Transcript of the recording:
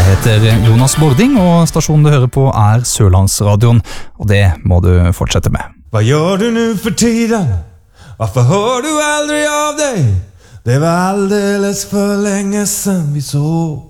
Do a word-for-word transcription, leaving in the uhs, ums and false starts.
heter Jonas Bording, og stasjonen du hører på er Sørlandsradioen, og det må du fortsette med. Vad gör du nu för tiden? Varför hör du aldrig av dig? Det var alldeles för länge sedan vi såg.